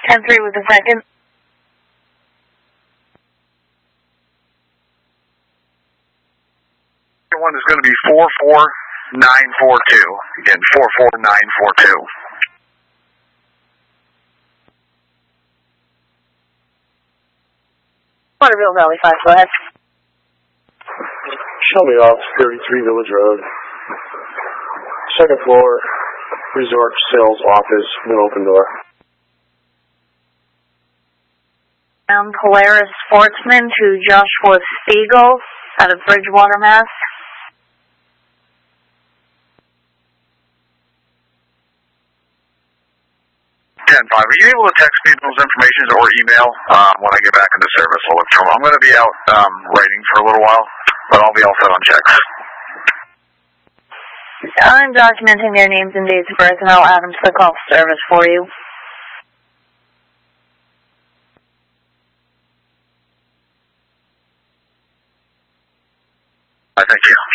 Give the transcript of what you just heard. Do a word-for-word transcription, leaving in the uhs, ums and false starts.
ten three with a second. One is going to be four four nine four two. Again, four four nine four two. Waterville Valley five, go ahead. Shelby Ops, thirty-three Village Road. Second floor, resort sales office, no open door. Um, Polaris Sportsman to Joshua Spiegel out of Bridgewater, Mass. ten five. Are you able to text me those information or email um, when I get back into service? I'll look through them. I'm going to be out um, writing for a little while, but I'll be all set on checks. I'm documenting their names and dates of birth, and I'll add them to the call service for you. I thank you.